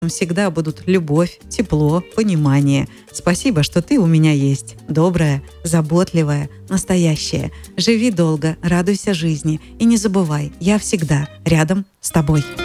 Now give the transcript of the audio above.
всегда будут любовь, тепло, понимание. Спасибо, что ты у меня есть. Добрая, заботливая, настоящая. Живи долго, радуйся жизни. И не забывай, я всегда рядом с тобой.